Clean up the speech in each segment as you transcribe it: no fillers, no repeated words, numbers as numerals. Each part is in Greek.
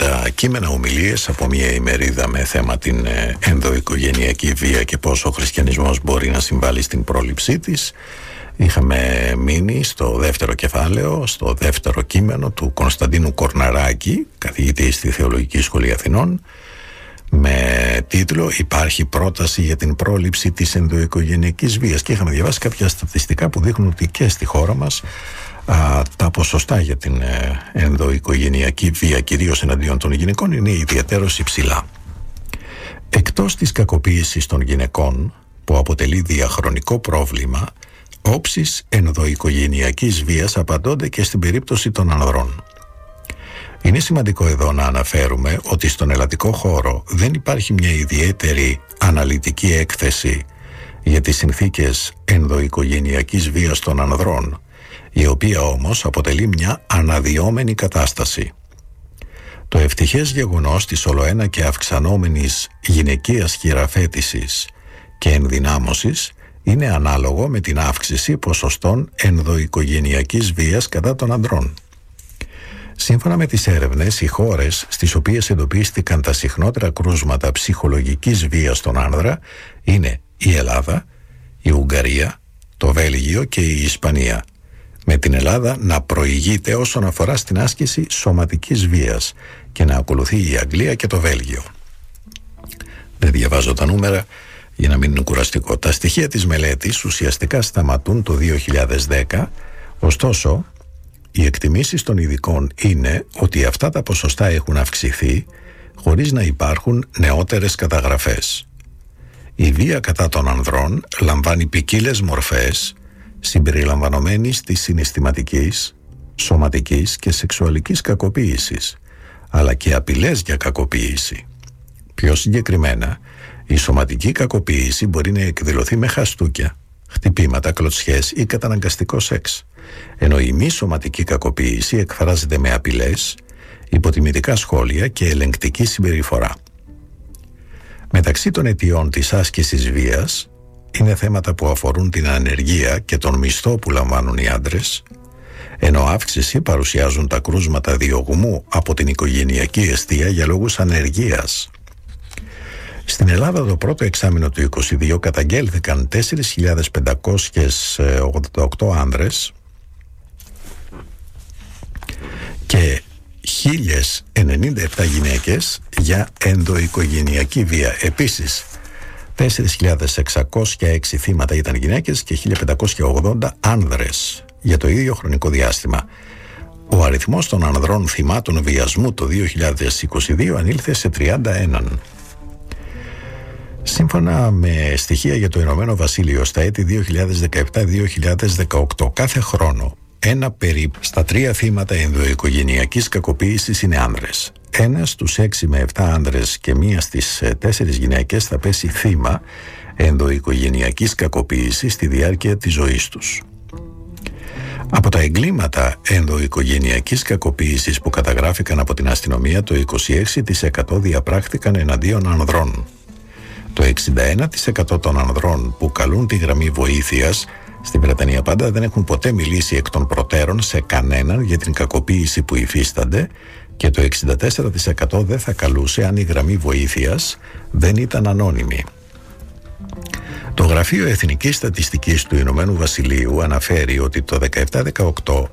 τα κείμενα ομιλίες από μια ημερίδα με θέμα την ενδοοικογενειακή βία και πώς ο χριστιανισμός μπορεί να συμβάλλει στην πρόληψή της. Είχαμε μείνει στο δεύτερο κεφάλαιο, στο δεύτερο κείμενο του Κωνσταντίνου Κορναράκη, καθηγητή στη Θεολογική Σχολή Αθηνών, με τίτλο «Υπάρχει πρόταση για την πρόληψη της ενδοοικογενειακής βίας». Και είχαμε διαβάσει κάποια στατιστικά που δείχνουν ότι και στη χώρα μας τα ποσοστά για την ενδοοικογενειακή βία, κυρίως εναντίον των γυναικών, είναι ιδιαίτερως υψηλά. Εκτός της κακοποίησης των γυναικών, που αποτελεί διαχρονικό πρόβλημα, όψεις ενδοοικογενειακής βίας απαντώνται και στην περίπτωση των ανδρών. Είναι σημαντικό εδώ να αναφέρουμε ότι στον ελλαδικό χώρο δεν υπάρχει μια ιδιαίτερη αναλυτική έκθεση για τις συνθήκες ενδοοικογενειακής βίας των ανδρών, η οποία όμως αποτελεί μια αναδυόμενη κατάσταση. Το ευτυχές γεγονός της ολοένα και αυξανόμενης γυναικείας χειραφέτησης και ενδυνάμωσης είναι ανάλογο με την αύξηση ποσοστών ενδοοικογενειακής βίας κατά των ανδρών. Σύμφωνα με τις έρευνες, οι χώρες στις οποίες εντοπίστηκαν τα συχνότερα κρούσματα ψυχολογικής βίας στον άνδρα είναι η Ελλάδα, η Ουγγαρία, το Βέλγιο και η Ισπανία, με την Ελλάδα να προηγείται όσον αφορά στην άσκηση σωματικής βίας και να ακολουθεί η Αγγλία και το Βέλγιο. Δεν διαβάζω τα νούμερα για να μην είναι κουραστικό. Τα στοιχεία της μελέτης ουσιαστικά σταματούν το 2010, ωστόσο οι εκτιμήσεις των ειδικών είναι ότι αυτά τα ποσοστά έχουν αυξηθεί χωρίς να υπάρχουν νεότερες καταγραφές. Η βία κατά των ανδρών λαμβάνει ποικίλες μορφές, συμπεριλαμβανομένης της συναισθηματικής, σωματικής και σεξουαλικής κακοποίησης, αλλά και απειλές για κακοποίηση. Πιο συγκεκριμένα, η σωματική κακοποίηση μπορεί να εκδηλωθεί με χαστούκια, χτυπήματα, κλωτσιές ή καταναγκαστικό σεξ, ενώ η μη σωματική κακοποίηση εκφράζεται με απειλές, υποτιμητικά σχόλια και ελεγκτική συμπεριφορά. Μεταξύ των αιτιών της άσκησης βίας είναι θέματα που αφορούν την ανεργία και τον μισθό που λαμβάνουν οι άντρες, ενώ αύξηση παρουσιάζουν τα κρούσματα διωγμού από την οικογενειακή εστία για λόγους ανεργίας. Στην Ελλάδα το πρώτο εξάμηνο του 2022 καταγγέλθηκαν 4.588 άνδρες και 1.097 γυναίκες για ενδοοικογενειακή βία. Επίσης, 4.606 θύματα ήταν γυναίκες και 1.580 άνδρες για το ίδιο χρονικό διάστημα. Ο αριθμός των ανδρών θυμάτων βιασμού το 2022 ανήλθε σε 31. Σύμφωνα με στοιχεία για το Ηνωμένο Βασίλειο στα έτη 2017-2018, κάθε χρόνο ένα περίπου στα 3 θύματα ενδοοικογενειακής κακοποίησης είναι άνδρες. 1 στους 6 με 7 άνδρες και 1 στις 4 γυναίκες θα πέσει θύμα ενδοοικογενειακής κακοποίησης στη διάρκεια της ζωής τους. Από τα εγκλήματα ενδοοικογενειακής κακοποίησης που καταγράφηκαν από την αστυνομία, το 26% διαπράχθηκαν εναντίον ανδρών. Το 61% των ανδρών που καλούν τη γραμμή βοήθειας στην Βρετανία πάντα δεν έχουν ποτέ μιλήσει εκ των προτέρων σε κανέναν για την κακοποίηση που υφίστανται και το 64% δεν θα καλούσε αν η γραμμή βοήθειας δεν ήταν ανώνυμη. Το Γραφείο Εθνικής Στατιστικής του Ηνωμένου Βασιλείου αναφέρει ότι το 17-18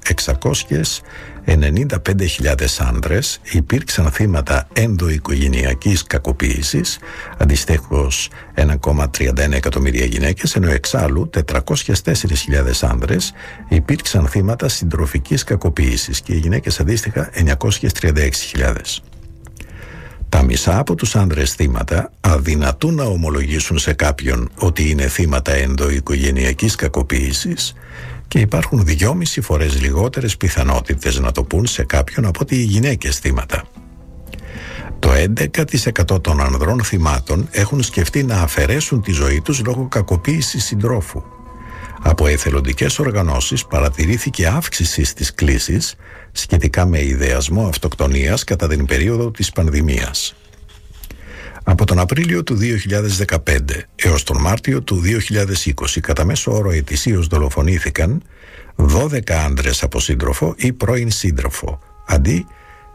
695.000 άνδρες υπήρξαν θύματα ενδοοικογενειακής κακοποίησης, αντιστοίχως 1,31 εκατομμύρια γυναίκες, ενώ εξάλλου 404.000 άνδρες υπήρξαν θύματα συντροφικής κακοποίησης και οι γυναίκες αντίστοιχα 936.000. Τα μισά από τους άνδρες θύματα αδυνατούν να ομολογήσουν σε κάποιον ότι είναι θύματα ενδοοικογενειακής κακοποίησης και υπάρχουν 2,5 φορές λιγότερες πιθανότητες να το πούν σε κάποιον από ότι οι γυναίκες θύματα. Το 11% των ανδρών θυμάτων έχουν σκεφτεί να αφαιρέσουν τη ζωή τους λόγω κακοποίησης συντρόφου. Από εθελοντικές οργανώσεις παρατηρήθηκε αύξηση στις κλήσεις σχετικά με ιδεασμό αυτοκτονίας κατά την περίοδο της πανδημίας. Από τον Απρίλιο του 2015 έως τον Μάρτιο του 2020 κατά μέσο όρο ετησίως δολοφονήθηκαν 12 άντρες από σύντροφο ή πρώην σύντροφο, αντί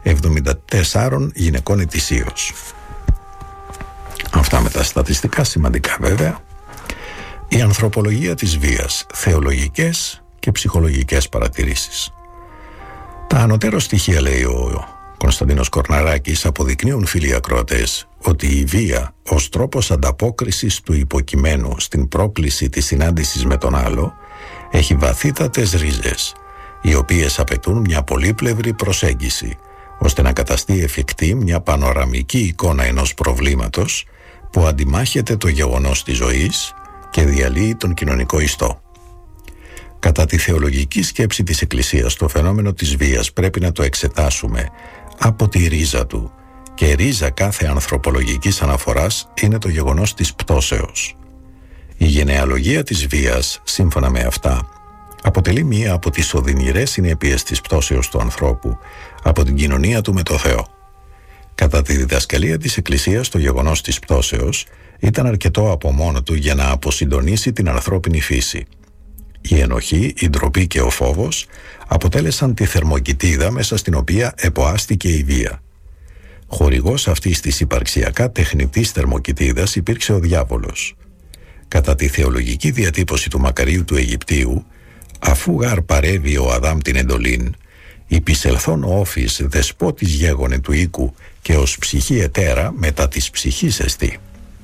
74 γυναικών ετησίως. Αυτά με τα στατιστικά, σημαντικά βέβαια. Η ανθρωπολογία της βίας, θεολογικές και ψυχολογικές παρατηρήσεις. Τα ανωτέρω στοιχεία, λέει ο Κωνσταντίνος Κορναράκης, αποδεικνύουν, φίλοι ακροατές, ότι η βία ως τρόπος ανταπόκρισης του υποκειμένου στην πρόκληση της συνάντησης με τον άλλο έχει βαθύτατες ρίζες, οι οποίες απαιτούν μια πολύπλευρη προσέγγιση, ώστε να καταστεί εφικτή μια πανοραμική εικόνα ενός προβλήματος που αντιμάχεται το γεγονός της ζωής και διαλύει τον κοινωνικό ιστό. Κατά τη θεολογική σκέψη της Εκκλησίας, το φαινόμενο της βίας πρέπει να το εξετάσουμε από τη ρίζα του, και ρίζα κάθε ανθρωπολογικής αναφοράς είναι το γεγονός της πτώσεως. Η γενεαλογία της βίας, σύμφωνα με αυτά, αποτελεί μία από τις οδυνηρές συνέπειες της πτώσεως του ανθρώπου από την κοινωνία του με το Θεό. Κατά τη διδασκαλία της Εκκλησίας, το γεγονός της πτώσεως ήταν αρκετό από μόνο του για να αποσυντονίσει την ανθρώπινη φύση. Η ενοχή, η ντροπή και ο φόβος αποτέλεσαν τη θερμοκοιτίδα μέσα στην οποία εποάστηκε η βία. Χορηγός αυτής της υπαρξιακά τεχνητής θερμοκοιτίδας υπήρξε ο διάβολος. Κατά τη θεολογική διατύπωση του Μακαρίου του Αιγυπτίου, αφού γαρ παρέβη ο Αδάμ την εντολήν, υπησελθόν όφης δεσπότης γέγονε του οίκου και ως ψυχή ετέρα μετά της ψυχής εστί.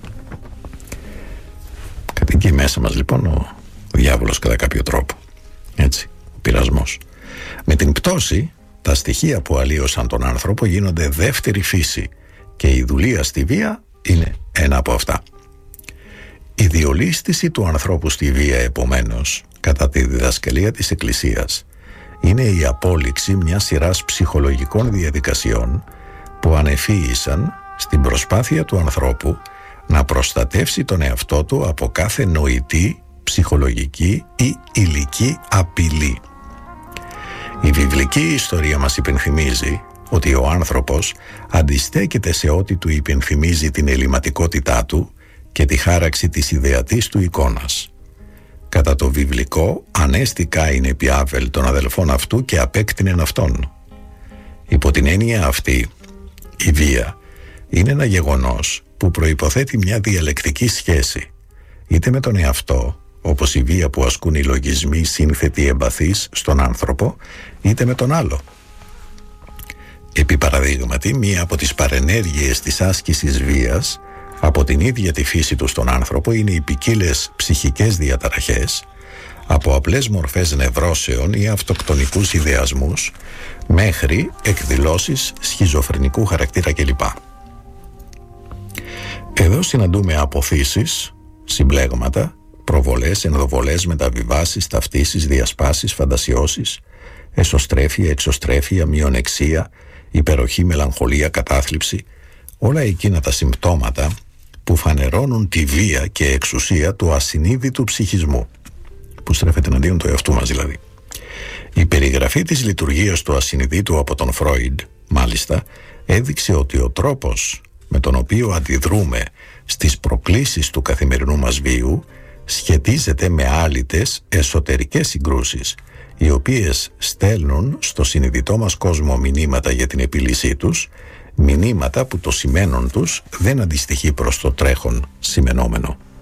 Κατοικεί μέσα μας λοιπόν ο διάβολος κατά κάποιο τρόπο. Έτσι, ο πειρασμός. Με την πτώση, τα στοιχεία που αλλοίωσαν τον άνθρωπο γίνονται δεύτερη φύση και η δουλεία στη βία είναι ένα από αυτά. Η διολίσθηση του ανθρώπου στη βία, επομένως, κατά τη διδασκαλία της Εκκλησίας, είναι η απόλυξη μιας σειράς ψυχολογικών διαδικασιών που ανεφύησαν στην προσπάθεια του ανθρώπου να προστατεύσει τον εαυτό του από κάθε νοητή, ψυχολογική ή υλική απειλή. Η βιβλική ιστορία μας υπενθυμίζει ότι ο άνθρωπος αντιστέκεται σε ό,τι του υπενθυμίζει την ελληματικότητά του και τη χάραξη της ιδεατής του εικόνας. Κατά το βιβλικό, ανέστη Κάιν επί Άβελ των αδελφών αυτού και απέκτηνεν αυτόν. Υπό την έννοια αυτή, η βία είναι ένα γεγονός που προϋποθέτει μια διαλεκτική σχέση, είτε με τον εαυτό, όπως η βία που ασκούν οι λογισμοί σύνθετοι εμπαθείς στον άνθρωπο, είτε με τον άλλο. Επί παραδείγματι, μία από τις παρενέργειες της άσκησης βίας από την ίδια τη φύση του στον άνθρωπο είναι οι ποικίλες ψυχικές διαταραχές, από απλές μορφές νευρώσεων ή αυτοκτονικούς ιδεασμούς μέχρι εκδηλώσεις σχιζοφρενικού χαρακτήρα κλπ. Εδώ συναντούμε αποθήσεις, συμπλέγματα, προβολές, ενδοβολές, μεταβιβάσεις, ταυτίσεις, διασπάσεις, φαντασιώσεις, εσωστρέφεια, εξωστρέφεια, μειονεξία, υπεροχή, μελαγχολία, κατάθλιψη, όλα εκείνα τα συμπτώματα που φανερώνουν τη βία και εξουσία του ασυνείδητου ψυχισμού, που στρέφεται εναντίον του εαυτού μας δηλαδή. Η περιγραφή της λειτουργίας του ασυνειδήτου από τον Φρόιντ, μάλιστα, έδειξε ότι ο τρόπος με τον οποίο αντιδρούμε στις προκλήσεις του καθημερινού μας βίου σχετίζεται με άλυτες εσωτερικές συγκρούσεις, οι οποίες στέλνουν στο συνειδητό μας κόσμο μηνύματα για την επίλυσή τους, μηνύματα που το σημαίνον τους δεν αντιστοιχεί προς το τρέχον σημενόμενο.